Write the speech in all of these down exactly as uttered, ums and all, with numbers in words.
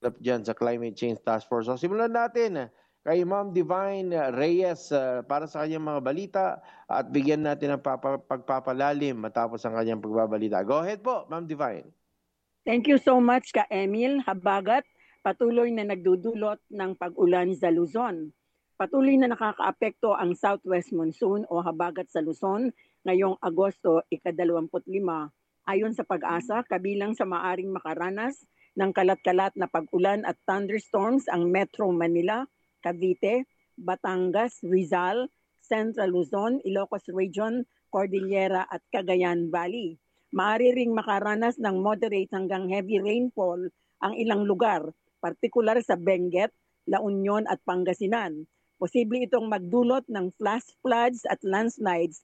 Dyan sa Climate Change Task Force. So simulan natin kay Ma'am Divine Reyes uh, para sa kanyang mga balita at bigyan natin ng pagpapalalim matapos ang kanyang pagbabalita. Go ahead po, Ma'am Divine. Thank you so much ka Emil Habagat. Patuloy na nagdudulot ng pag-ulan sa Luzon. Patuloy na nakakaapekto ang Southwest Monsoon o habagat sa Luzon ngayong Agosto ikadalawamput lima. Ayon sa Pag-asa, kabilang sa maaring makaranas ng kalat-kalat na pag-ulan at thunderstorms ang Metro Manila, Cavite, Batangas, Rizal, Central Luzon, Ilocos Region, Cordillera at Cagayan Valley. Maaari ring makaranas ng moderate hanggang heavy rainfall ang ilang lugar, partikular sa Benguet, La Union at Pangasinan. Posible itong magdulot ng flash floods at landslides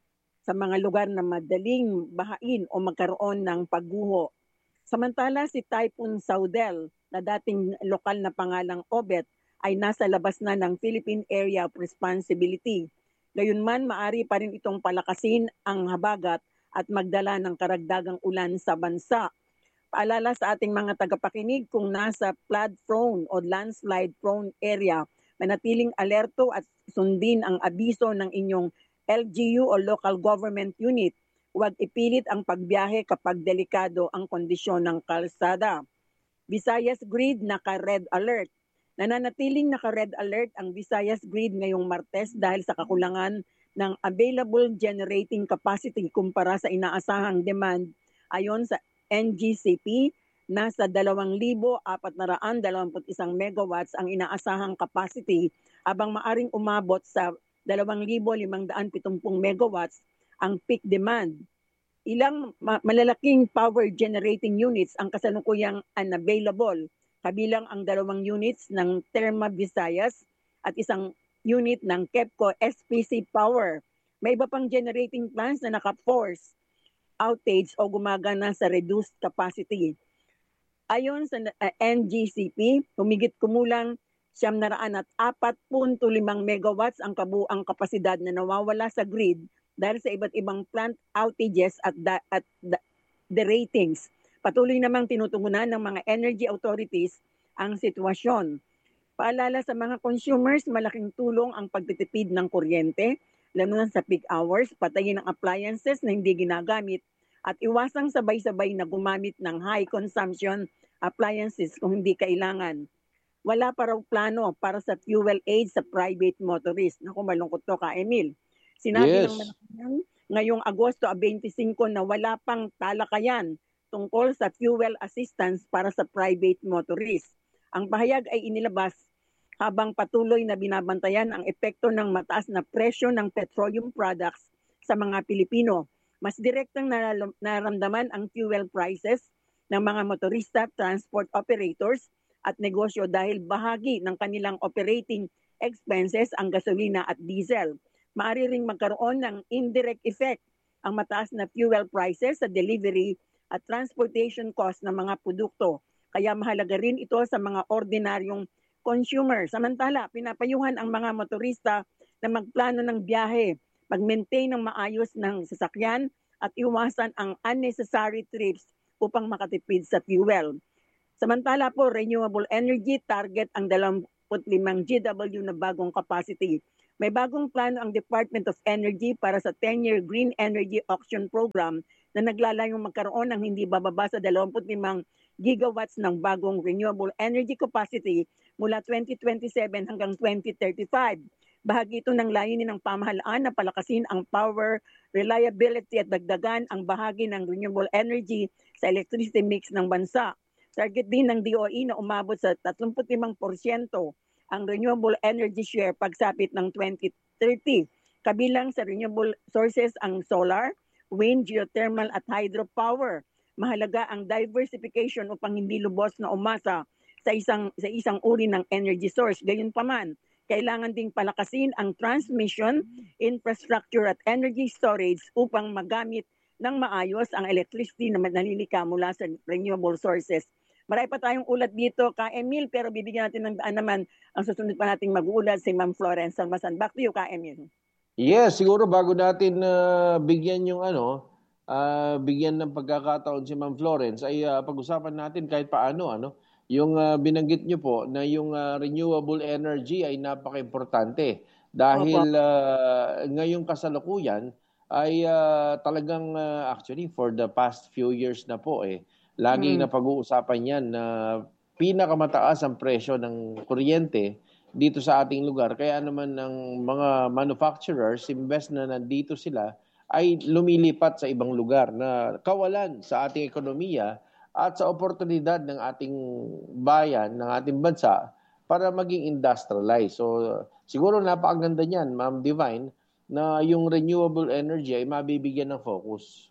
sa mga lugar na madaling bahain o magkaroon ng pagguho. Samantala si Typhoon Saudel na dating lokal na pangalang Obet ay nasa labas na ng Philippine Area of Responsibility. Gayunman, maari pa rin itong palakasin ang habagat at magdala ng karagdagang ulan sa bansa. Paalala sa ating mga tagapakinig kung nasa flood-prone o landslide-prone area, manatiling alerto at sundin ang abiso ng inyong L G U o local government unit. Huwag ipilit ang pagbiyahe kapag delikado ang kondisyon ng kalsada. Visayas Grid naka-red alert. Nananatiling naka-red alert ang Visayas Grid ngayong Martes dahil sa kakulangan ng available generating capacity kumpara sa inaasahang demand. Ayon sa N G C P, nasa dalawang libo apat na raan dalawampu't isang megawatts ang inaasahang capacity habang maaring umabot sa dalawang libo limang daan pitungpung megawatts ang peak demand. Ilang ma- malalaking power generating units ang kasalukuyang unavailable, kabilang ang dalawang units ng Terma Visayas at isang unit ng KEPCO S P C Power. May iba pang generating plants na naka-force outage o gumagana sa reduced capacity. Ayon sa uh, N G C P, humigit kumulang siyam na raan at apat punto limang megawatts ang kabuang kapasidad na nawawala sa grid dahil sa iba't ibang plant outages at, da, at da, the ratings. Patuloy namang tinutugunan ng mga energy authorities ang sitwasyon. Paalala sa mga consumers, malaking tulong ang pagtitipid ng kuryente, lalo na sa peak hours, patayin ang appliances na hindi ginagamit, at iwasang sabay-sabay na gumamit ng high consumption appliances kung hindi kailangan. Wala pa raw plano para sa fuel aid sa private motorist. Naku, malungkot to ka, Emil. Sinabi Yes. ng Malacanang ngayong Agosto twenty-five na wala pang talakayan tungkol sa fuel assistance para sa private motorist. Ang pahayag ay inilabas habang patuloy na binabantayan ang epekto ng mataas na presyo ng petroleum products sa mga Pilipino. Mas direktang naramdaman ang fuel prices ng mga motorista, transport operators at negosyo dahil bahagi ng kanilang operating expenses ang gasolina at diesel. Maaari ring magkaroon ng indirect effect ang mataas na fuel prices sa delivery at transportation cost ng mga produkto. Kaya mahalaga rin ito sa mga ordinaryong consumer. Samantala, pinapayuhan ang mga motorista na magplano ng biyahe, mag-maintain ng maayos ng sasakyan at iwasan ang unnecessary trips upang makatipid sa fuel. Samantala po, renewable energy target ang dalawampu't limang gigawatt na bagong capacity. May bagong plano ang Department of Energy para sa ten-year Green Energy Auction Program na naglalayong magkaroon ng hindi bababa sa dalawampu't limang gigawatts ng bagong renewable energy capacity mula twenty twenty-seven hanggang twenty thirty-five. Bahagi ito ng layunin ng pamahalaan na palakasin ang power reliability at dagdagan ang bahagi ng renewable energy sa electricity mix ng bansa. Target din ng D O E na umabot sa thirty-five percent ang renewable energy share pagsapit ng twenty thirty. Kabilang sa renewable sources ang solar, wind, geothermal at hydropower. Mahalaga ang diversification upang hindi lubos na umasa sa isang sa isang uri ng energy source. Gayunpaman, kailangan ding palakasin ang transmission, infrastructure at energy storage upang magamit ng maayos ang electricity na nalilika mula sa renewable sources. Marami pa tayong ulat dito, Ka Emil, pero bibigyan natin ng daan naman ang susunod pa nating mag-uulat si Ma'am Florence Salmasan. Back to you, Ka Emil. Yes, siguro bago natin uh, bigyan yung ano, uh, bigyan ng pagkakataon si Ma'am Florence, ay uh, pag-usapan natin kahit paano, ano, yung uh, binanggit nyo po na yung uh, renewable energy ay napaka-importante dahil uh, ngayong kasalukuyan ay uh, talagang uh, actually for the past few years na po eh laging Mm. napag-uusapan yan na pinakamataas ang presyo ng kuryente dito sa ating lugar. Kaya naman ng mga manufacturers, imbes na nandito sila, ay lumilipat sa ibang lugar na kawalan sa ating ekonomiya at sa oportunidad ng ating bayan, ng ating bansa para maging industrialized. So siguro napakaganda niyan, Ma'am Divine, na yung renewable energy ay mabibigyan ng focus.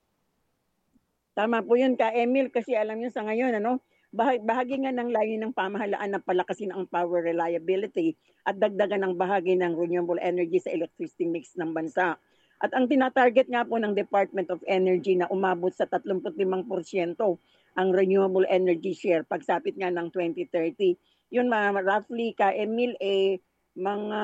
Tama po yun, Ka Emil, kasi alam niyo sa ngayon, ano, bahagi, bahagi nga ng layo ng pamahalaan na palakasin ang power reliability at dagdagan ng bahagi ng renewable energy sa electricity mix ng bansa. At ang tinatarget nga po ng Department of Energy na umabot sa thirty-five percent ang renewable energy share pagsapit nga ng twenty thirty. Yun, roughly, Ka Emil, eh, mga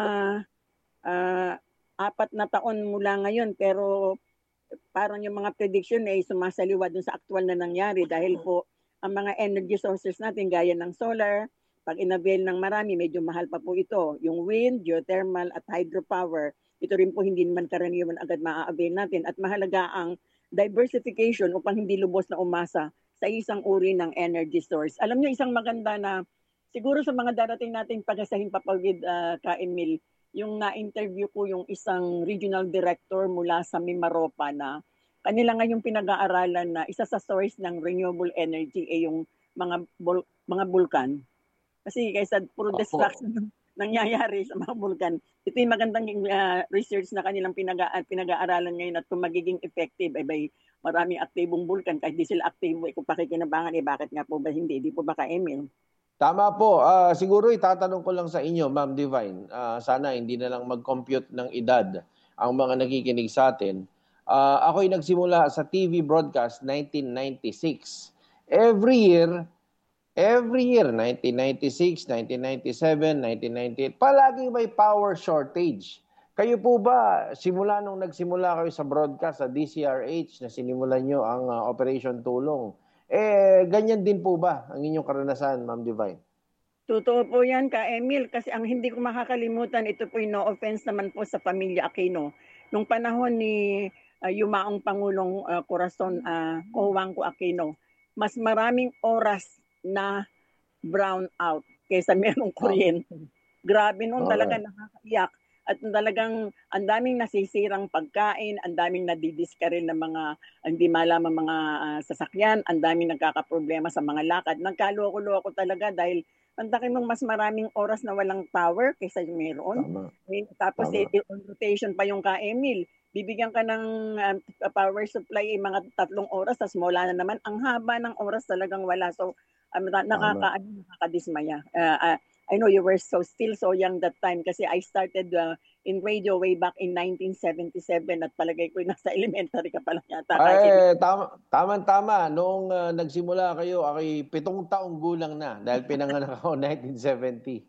uh, apat na taon mula ngayon, pero parang yung mga prediction ay sumasaliwa dun sa actual na nangyari dahil po ang mga energy sources natin gaya ng solar, pag inavail ng marami, medyo mahal pa po ito. Yung wind, geothermal at hydropower, ito rin po hindi naman karaniwan agad maa-avail natin at mahalaga ang diversification upang hindi lubos na umasa sa isang uri ng energy source. Alam niyo, isang maganda na siguro sa mga darating nating pagasahin papawid, uh, Ka Emil, yung na-interview ko yung isang regional director mula sa Mimaropa na kanila nga yung pinag-aaralan na isa sa source ng renewable energy ay yung mga bul- mga bulkan. Kasi kaysa puro destruction nangyayari sa mga bulkan, ito yung magandang uh, research na kanilang pinag- pinag-aaralan ngayon at kung magiging effective ay by maraming aktibong bulkan kahit di sila aktibo, eh, kung pakikinabangan, eh bakit nga po ba hindi? Di po ba Ka Emil? Tama po. Uh, siguro itatanong ko lang sa inyo, Ma'am Divine, uh, sana hindi na lang mag-compute ng edad ang mga nakikinig sa atin. Uh, ako'y nagsimula sa T V broadcast nineteen ninety-six. Every year, every year, nineteen ninety-six, nineteen ninety-seven, nineteen ninety-eight, palaging may power shortage. Kayo po ba, simula nung nagsimula kayo sa broadcast sa D C R H na sinimulan nyo ang uh, Operation Tulong, eh, ganyan din po ba ang inyong karanasan, Ma'am Divine? Totoo po yan, Ka Emil, kasi ang hindi ko makakalimutan, ito po yung no offense naman po sa pamilya Aquino. Nung panahon ni uh, yumaong Pangulong uh, Corazon uh, Cojuangco Aquino, mas maraming oras na brown out kaysa merong kuryente. Grabe noon, talaga nakakaiyak. At talagang ang daming nasisirang pagkain, ang daming nadidiskaril ng mga hindi malaman mga uh, sasakyan, ang daming nagkakaproblema sa mga lakad. Nagkaloko-loko talaga dahil ang taki mong mas maraming oras na walang power kaysa meron. Tama. Tapos Tama. Eh, on rotation pa yung Ka Emil. Bibigyan ka ng uh, power supply eh, mga tatlong oras, tapos wala na naman. Ang haba ng oras talagang wala. So, um, nakaka, nakakadismaya. Uh, uh, I know you were so still so young that time kasi I started uh, in radio way back in nineteen seventy-seven at palagay ko nasa elementary ka pa lang yata. Ay, tama, tama-tama. Noong uh, nagsimula kayo, ako'y pitong taong gulang na dahil pinanganak ako nineteen seventy.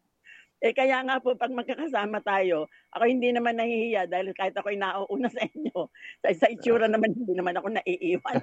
Eh kaya nga po, pag magkakasama tayo, ako hindi naman nahihiya dahil kahit ako'y nauuna sa inyo, sa, sa itsura naman, hindi naman ako naiiwan.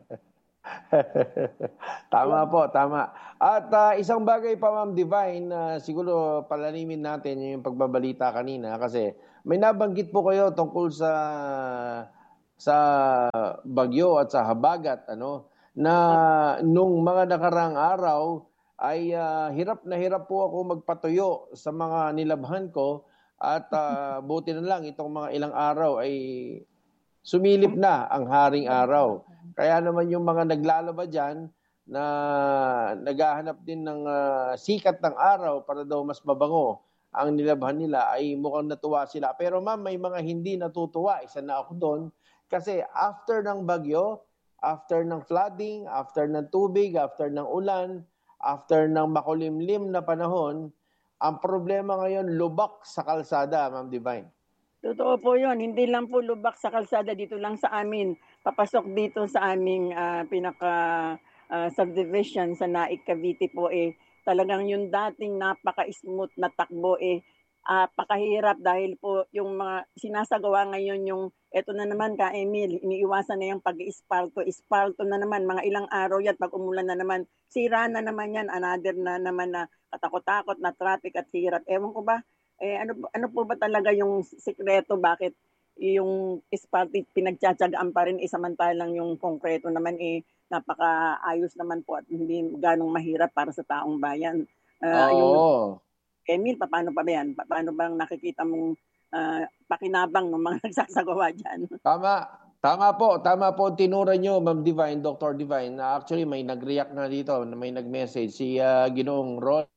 Tama po, tama. At uh, isang bagay pa, Ma'am Divine, na uh, siguro palanimin natin yung pagbabalita kanina kasi may nabanggit po kayo tungkol sa sa bagyo at sa habagat, ano, na nung mga nakarang araw ay uh, hirap na hirap po ako magpatuyo sa mga nilabhan ko at uh, buti na lang itong mga ilang araw ay sumilip na ang haring araw. Kaya naman yung mga naglalaba dyan na naghahanap din ng uh, sikat ng araw para daw mas mabango ang nilabhan nila ay mukhang natuwa sila. Pero ma'am, may mga hindi natutuwa. Isa na ako doon. Kasi after ng bagyo, after ng flooding, after ng tubig, after ng ulan, after ng makulimlim na panahon, ang problema ngayon lubak sa kalsada, Ma'am Divine. Totoo po yun. Hindi lang po lubak sa kalsada dito lang sa amin. Papasok dito sa aming uh, pinaka uh, subdivision sa Naik Cavite po eh. Talagang yung dating napaka-smooth na takbo eh. uh, pakahirap dahil po yung mga sinasagawa ngayon yung eto na naman ka Emil, iniiwasan na yung pag-ispalto. Ispalto na naman, mga ilang araw yan, pag umulan na naman, sira na naman yan, another na naman na katakot-takot na traffic at hirap. Ewan ko ba, eh, ano, ano po ba talaga yung sikreto bakit yung ispalto pinagtsatsagaan pa rin, eh, samantalang yung konkreto naman eh napakaayos naman po at hindi ganong mahirap para sa taong bayan. Uh, yung Oo. Emil, paano pa ba yan? Paano bang nakikita mong uh, pakinabang ng mga nagsasagawa dyan? Tama. Tama po. Tama po tinura nyo, Ma'am Divine, Doctor Divine. Na actually, may nag-react na dito, may nag-message. Si uh, Ginoong Ron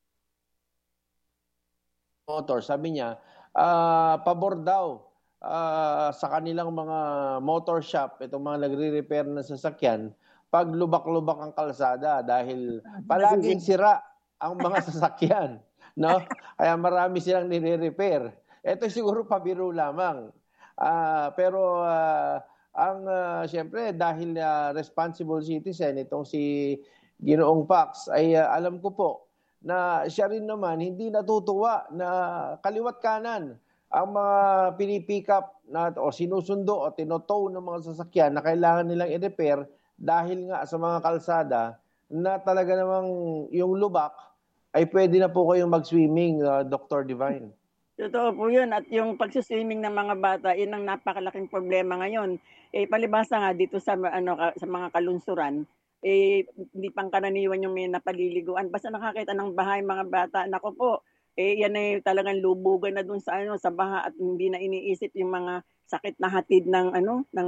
Motor, sabi niya, uh, pabor daw uh, sa kanilang mga motor shop, itong mga nagre-repair ng sasakyan, pag lubak-lubak ang kalsada dahil palaging sira ang mga sasakyan, no? Kaya marami silang nire-repair. Ito siguro pabiro lamang. Uh, pero uh, ang uh, siyempre dahil uh, responsible citizen itong si Ginoong Pax ay uh, alam ko po na siya rin naman hindi natutuwa na kaliwat kanan ang mga pinipikap na o sinusundo o tinotow ng mga sasakyan na kailangan nilang i-repair dahil nga sa mga kalsada na talaga namang yung lubak ay pwede na po kayong mag-swimming, uh, Doctor Divine. Totoo po yun. At yung pag-swimming ng mga bata, yun ang napakalaking problema ngayon. Eh, palibasa nga dito sa, ano, sa mga kalunsuran, eh, hindi pangkaraniwan yung may napaliliguan. Basta nakakita ng baha yung mga bata, nako po, eh, yan ay talagang lubugan na dun sa, ano, sa baha at hindi na iniisip yung mga sakit na hatid ng, ano, ng,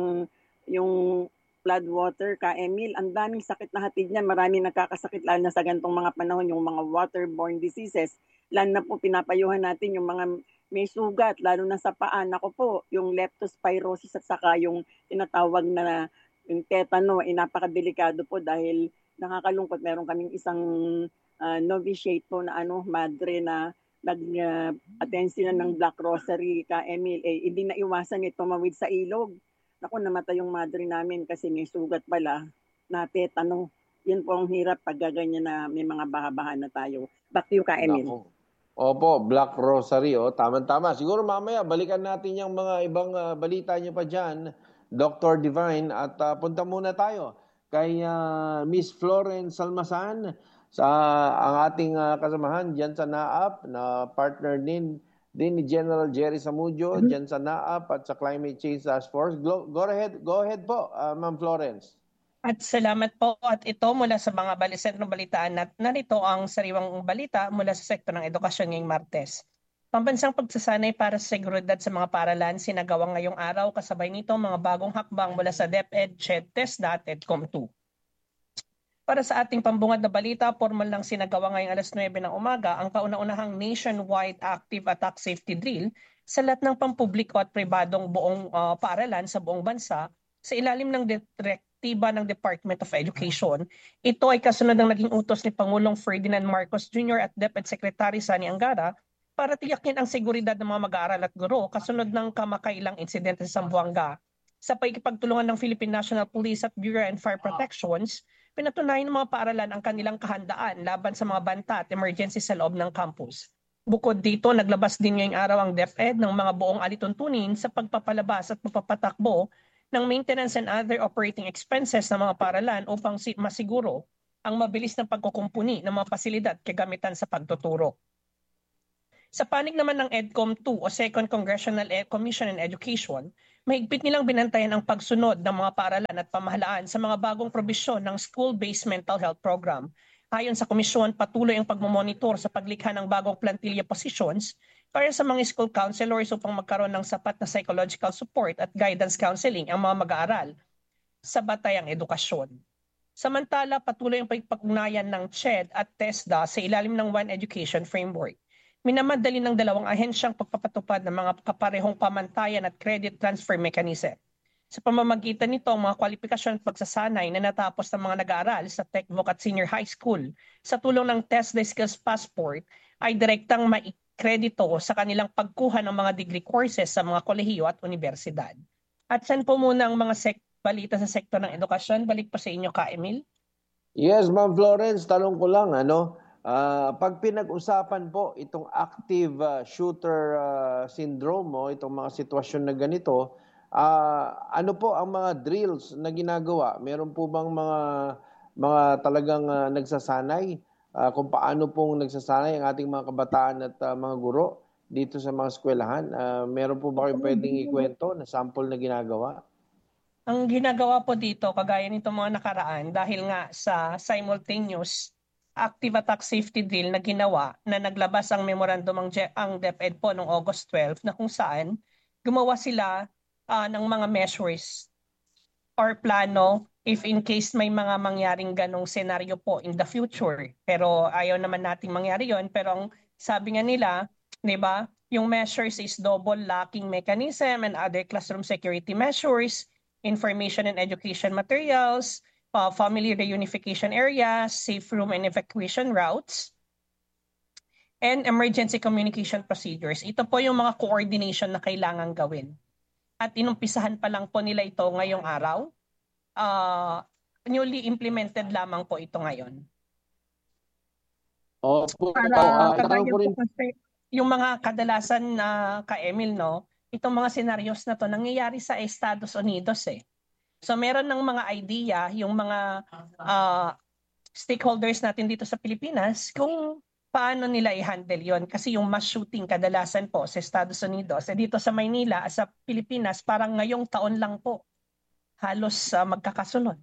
yung flood water, ka Emil. Ang daming sakit na hatid niyan. Maraming nakakasakit lalo na sa gantong mga panahon, yung mga waterborne diseases. Lalo na po pinapayuhan natin yung mga may sugat, lalo na sa paa. Ako po, yung leptospirosis at saka yung tinatawag na yung tetano, ay eh, napakadelikado po dahil nakakalungkot. Meron kaming isang uh, novitiate po na ano, madre na nag-attend uh, sila ng Black Rosary, ka Emil. Eh, hindi na iwasan eh, tumawid sa ilog. Ako, namatay yung madre namin kasi may sugat pala na tetano. Yun po ang hirap pag gaganyan na may mga baha-baha na tayo. Back to you, ka Emil. Nako. Opo, Black Rosary, oh, tama-tama. Siguro mamaya balikan natin yung mga ibang uh, balita niyo pa dyan, Doctor Divine, at uh, punta muna tayo kay uh, Miss Florence Salmasan, sa ang ating uh, kasamahan dyan sa N A A P, na partner din, din ni General Jerry Samudio, mm-hmm. dyan sa N A A P at sa Climate Change Task Force. Go, go ahead, go ahead po, uh, Ma'am Florence. At salamat po. At ito mula sa mga balisentrong balitaan at narito ang sariwang balita mula sa sektor ng edukasyon ngayong Martes. Pambansang pagsasanay para sa seguridad sa mga paaralan sinagawa ngayong araw kasabay nito mga bagong hakbang mula sa DepEd, CHED, TESDA at EDCOM two. Para sa ating pambungad na balita, formal lang sinagawa ngayong alas nuwebe ng umaga ang kauna-unahang nationwide active attack safety drill sa lahat ng pampubliko at pribadong buong uh, paaralan sa buong bansa sa ilalim ng direct tiba ng Department of Education. Ito ay kasunod ng naging utos ni Pangulong Ferdinand Marcos Junior at DepEd Secretary Sani Angara para tiyakin ang seguridad ng mga mag-aaral at guro kasunod ng kamakailang insidente sa Zamboanga. Sa pagkipagtulungan ng Philippine National Police at Bureau and Fire Protections, pinatunayan ng mga paaralan ang kanilang kahandaan laban sa mga banta at emergency sa loob ng campus. Bukod dito, naglabas din ngayong araw ang DepEd ng mga buong alituntunin sa pagpapalabas at pagpapatakbo ng maintenance and other operating expenses ng mga paaralan upang masiguro ang mabilis na pagkukumpuni ng mga pasilidad kagamitan sa pagtuturo. Sa panig naman ng EDCOM two o Second Congressional Commission on Education, mahigpit nilang binantayan ang pagsunod ng mga paaralan at pamahalaan sa mga bagong probisyon ng School-Based Mental Health Program. Ayon sa komisyon, patuloy ang pagmomonitor sa paglikha ng bagong plantilla positions para sa mga school counselors upang magkaroon ng sapat na psychological support at guidance counseling ang mga mag-aaral sa batayang edukasyon. Samantala, patuloy ang pagpag-ugnayan ng CHED at TESDA sa ilalim ng One Education Framework. Minamadali ng dalawang ahensyang pagpapatupad ng mga kaparehong pamantayan at credit transfer mechanism. Sa pamamagitan nito, ang mga kwalifikasyon at pagsasanay na natapos ng mga nag-aaral sa TechVoc at Senior High School sa tulong ng TESDA Skills Passport ay direktang maik kredito sa kanilang pagkuha ng mga degree courses sa mga kolehiyo at universidad. At saan po muna ang mga sek- balita sa sektor ng edukasyon? Balik po sa inyo, Ka Emil. Yes, Ma'am Florence, tanong ko lang, ano, Ah, pag pinag-usapan po itong active ah, shooter ah, syndrome mo, itong mga sitwasyon na ganito, ah, ano po ang mga drills na ginagawa? Meron po bang mga mga talagang ah, nagsasanay ah, kung paano pong nagsasanay ang ating mga kabataan at ah, mga guro dito sa mga eskwelahan? Ah, meron po ba kayong pwedeng ikwento na sample na ginagawa? Ang ginagawa po dito, kagaya nitong mga nakaraan, dahil nga sa simultaneous active attack safety drill na ginawa na naglabas ang memorandum ang, Je- ang DepEd po noong August twelfth na kung saan gumawa sila ah, ng mga measures or plano if in case may mga mangyaring ganong senaryo po in the future. Pero ayaw naman nating mangyari yon. Pero ang sabi nga nila, di ba, yung measures is double locking mechanism and other classroom security measures, information and education materials, uh, family reunification areas, safe room and evacuation routes, and emergency communication procedures. Ito po yung mga coordination na kailangan gawin. At inumpisahan pa lang po nila ito ngayong araw. Uh, newly implemented lamang po ito ngayon. Opo, Para ah, kagaya itanong ko rin po kasi yung mga kadalasan na ka-Emil, no, itong mga senaryos na to nangyayari sa Estados Unidos eh. So meron ng mga idea yung mga uh, stakeholders natin dito sa Pilipinas kung paano nila i-handle yon. Kasi yung mass shooting kadalasan po sa Estados Unidos, eh dito sa Maynila, sa Pilipinas, parang ngayong taon lang po halos uh, magkakasunod.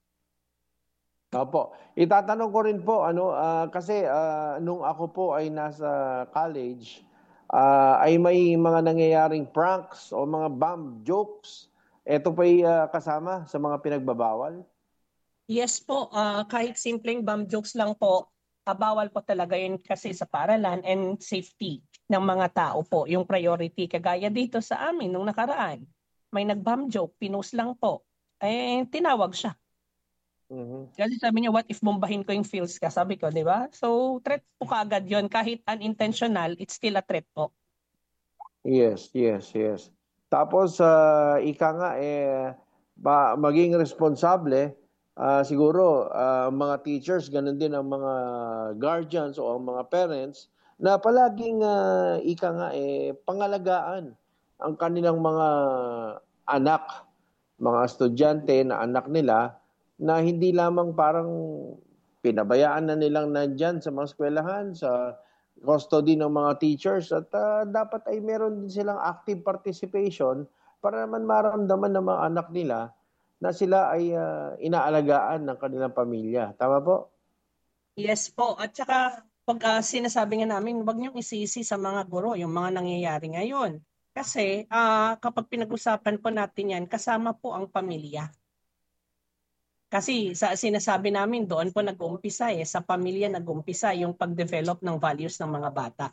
Opo. Itatanong ko rin po ano ah, kasi ah, nung ako po ay nasa college ah, ay may mga nangyayaring pranks o mga bomb jokes. Ito pa ay ah, kasama sa mga pinagbabawal. Yes po, uh, kahit simpleng bomb jokes lang po, uh, bawal po talaga yun kasi sa paralan and safety ng mga tao po, yung priority. Kagaya dito sa amin nung nakaraan, may nag-bomb joke, pinost lang po, eh tinawag siya. Mhm. Kasi sabi niya, what if bombahin ko yung fields ka? Sabi ko, di ba? So, threat po kaagad yun. Kahit unintentional, it's still a threat po. Yes, yes, yes. Tapos ah, ika nga eh ba, maging responsable ah, siguro ah, ang mga teachers ganun din ang mga guardians o ang mga parents na palaging ah, ika nga eh pangalagaan ang kanilang mga anak, mga estudyante na anak nila na hindi lamang parang pinabayaan na nilang nandyan sa mga eskwelahan, sa custody ng mga teachers at ah, dapat ay meron din silang active participation para naman maramdaman ng mga anak nila na sila ay ah, inaalagaan ng kanilang pamilya. Tama po? Yes po. At saka, pag uh, sinasabi nga namin, huwag niyong isisi sa mga guro yung mga nangyayari ngayon. Kasi uh, kapag pinag-usapan po natin yan, kasama po ang pamilya. Kasi sa sinasabi namin, doon po nag-uumpisa eh, sa pamilya nag-uumpisa yung pag-develop ng values ng mga bata.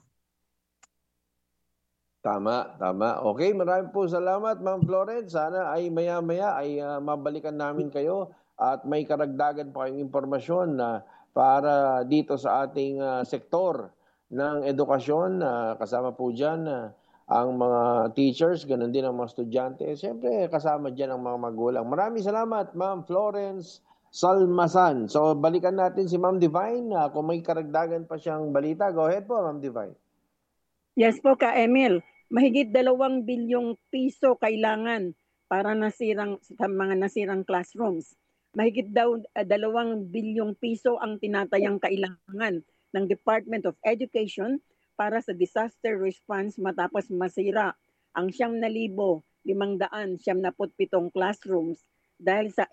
Tama, tama. Okay, maraming po salamat, Ma'am Florence. Sana ay maya-maya ay ah, mabalikan namin kayo at may karagdagan pa kayong impormasyon na para dito sa ating ah, sektor ng edukasyon. Ah, kasama po dyan ah, ang mga teachers, ganun din ang mga estudyante. Siyempre, kasama dyan ang mga magulang. Maraming salamat, Ma'am Florence Salmasan. So, balikan natin si Ma'am Divine. Ah, kung may karagdagan pa siyang balita, go ahead po, Ma'am Divine. Yes po, ka-Emil. Mahigit dalawang bilyong piso kailangan para nasirang sa mga nasirang classrooms. Mahigit daw uh, dalawang bilyong piso ang tinatayang kailangan ng Department of Education para sa disaster response matapos masira ang siyam na libo limang daan siyam na pitong classrooms dahil sa